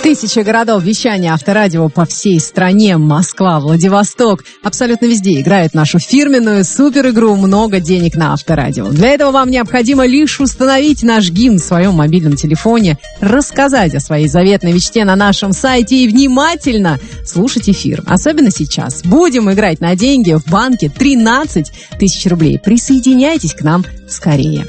Тысячи городов вещания Авторадио по всей стране. Москва, Владивосток. Абсолютно везде играет нашу фирменную супер-игру «Много денег» на Авторадио. Для этого вам необходимо лишь установить наш гимн в своем мобильном телефоне, рассказать о своей заветной мечте на нашем сайте и внимательно слушать эфир. Особенно сейчас. Будем играть на деньги в банке 13 тысяч рублей. Присоединяйтесь к нам скорее.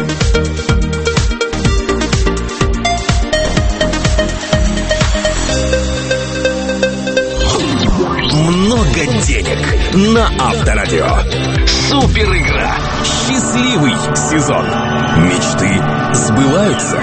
Много денег на Авторадио. Супер игра. Счастливый сезон. Мечты сбываются.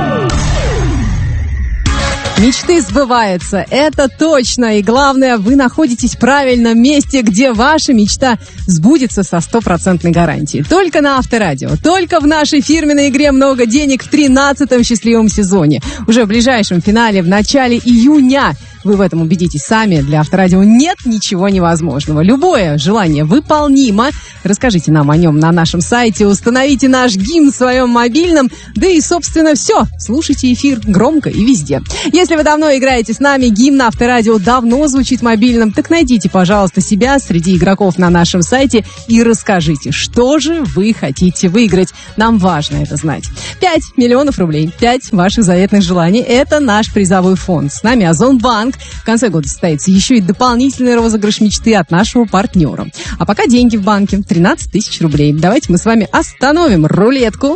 Мечты сбываются, это точно. И главное, вы находитесь в правильном месте, где ваша мечта сбудется со 100% гарантией. Только на Авторадио, только в нашей фирменной игре «Много денег» в 13-м счастливом сезоне. Уже в ближайшем финале в начале июня. Вы в этом убедитесь сами. Для Авторадио нет ничего невозможного. Любое желание выполнимо. Расскажите нам о нем на нашем сайте. Установите наш гимн в своем мобильном. Да и, собственно, все. Слушайте эфир громко и везде. Если вы давно играете с нами, гимн Авторадио давно звучит в мобильном, так найдите, пожалуйста, себя среди игроков на нашем сайте и расскажите, что же вы хотите выиграть. Нам важно это знать. 5 миллионов рублей. 5 ваших заветных желаний. Это наш призовой фонд. С нами Озонбанк. В конце года состоится еще и дополнительный розыгрыш мечты от нашего партнера. А пока деньги в банке 13 тысяч рублей. Давайте мы с вами остановим рулетку.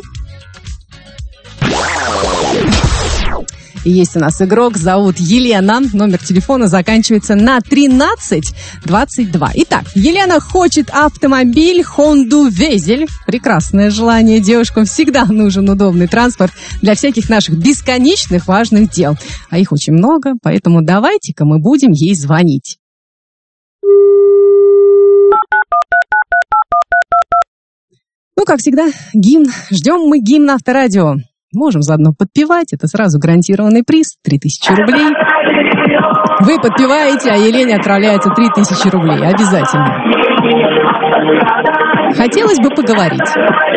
И есть у нас игрок, зовут Елена. Номер телефона заканчивается на 1322. Итак, Елена хочет автомобиль Honda Vezel. Прекрасное желание. Девушкам всегда нужен удобный транспорт для всяких наших бесконечных важных дел. А их очень много, поэтому давайте-ка мы будем ей звонить. Ну, как всегда, гимн. Ждем мы гимн Авторадио. Можем заодно подпевать, это сразу гарантированный приз, 3000 рублей. Вы подпеваете, а Елене отправляется 3000 рублей, обязательно. Хотелось бы поговорить.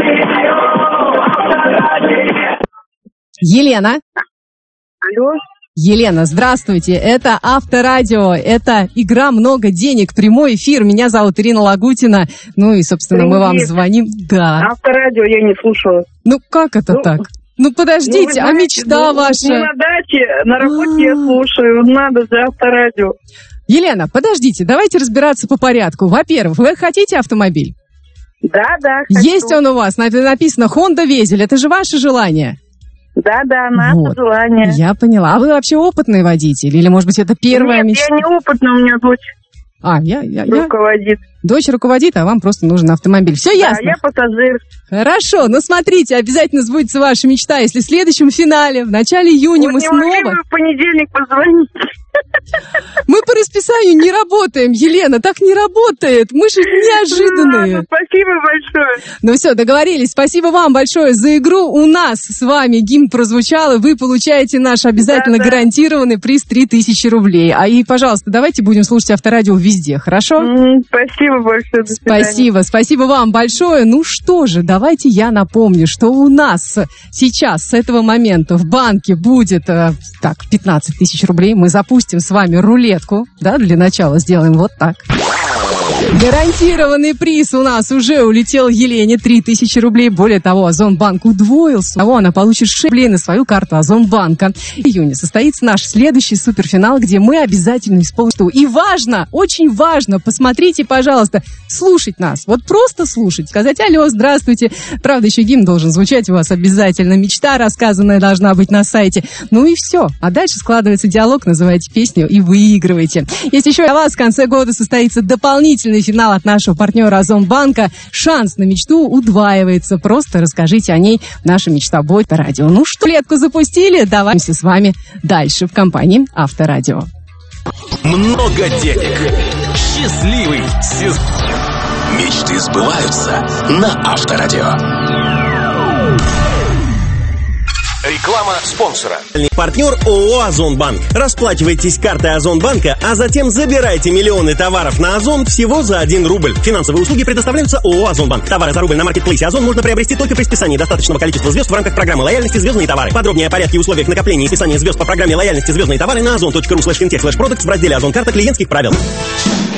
Елена. Алло. Елена, здравствуйте, это Авторадио, это игра «Много денег», прямой эфир, меня зовут Ирина Лагутина, ну и, собственно, мы вам звоним. Да. Авторадио я не слушала. Ну, как это так? Ну, подождите, знаете, а мечта ваша? На даче, на работе я слушаю, надо же Авторадио. Елена, подождите, давайте разбираться по порядку. Во-первых, вы хотите автомобиль? Да, хочу. Есть он у вас, написано Honda Vezel, это же ваше желание? Да, наше желание. Я поняла. А вы вообще опытный водитель? Или, может быть, это первая мечта? Нет, я не опытный, у меня дочь. Руководит. Дочь руководит, а вам просто нужен автомобиль. Все ясно? Да, я пассажир. Хорошо, ну смотрите, обязательно сбудется ваша мечта, если в следующем финале, в начале июня мы снова... Не могли вы в понедельник позвонить? Мы по расписанию не работаем, Елена, так не работает. Мы же неожиданные. Ладно, спасибо большое. Ну все, договорились. Спасибо вам большое за игру. У нас с вами гимн прозвучал, и вы получаете наш обязательно гарантированный приз 3000 рублей. И, пожалуйста, давайте будем слушать Авторадио везде, хорошо? Спасибо большое, до свидания. Спасибо вам большое. Ну что же, давайте я напомню, что у нас сейчас с этого момента в банке будет 15 тысяч рублей. Мы запустим с вами рулетку, для начала сделаем вот так. Гарантированный приз у нас уже улетел Елене, 3000 рублей. Более того, Озонбанк удвоился. Она получит 6 рублей на свою карту Озонбанка. В июне состоится наш следующий суперфинал, где мы обязательно исполним. И важно, очень важно, посмотрите, пожалуйста, слушать нас. Вот просто слушать, сказать: алло, здравствуйте. Правда, еще гимн должен звучать у вас обязательно. Мечта рассказанная должна быть на сайте. Ну и все. А дальше складывается диалог, называете песню и выигрываете. Есть еще для вас в конце года состоится дополнительный финал от нашего партнера Озонбанка. Шанс на мечту удваивается. Просто расскажите о ней в нашем «Мечтобой» радио. Ну что, рулетку запустили? Давайте с вами дальше в компании Авторадио. Много денег. Счастливый сезон. Мечты сбываются на Авторадио. Реклама спонсора. Партнер ООО «Озонбанк». Расплачивайтесь картой Озонбанка, а затем забирайте миллионы товаров на Озон всего за 1 рубль. Финансовые услуги предоставляются ООО «Озонбанк». Товары за рубль на маркетплейсе Озон можно приобрести только при списании достаточного количества звезд в рамках программы лояльности «Звездные товары». Подробнее о порядке и условиях накопления и списания звезд по программе лояльности «Звездные товары» на ozon.ru/fintech/products в разделе «Озон карта клиентских правил».